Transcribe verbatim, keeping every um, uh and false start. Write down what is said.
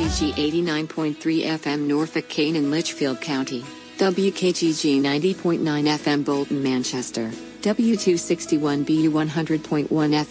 G G eighty-nine point three F M Norfolk, Kane and Litchfield County, W K G G ninety point nine F M Bolton, Manchester, W two sixty-one B U one hundred point one F M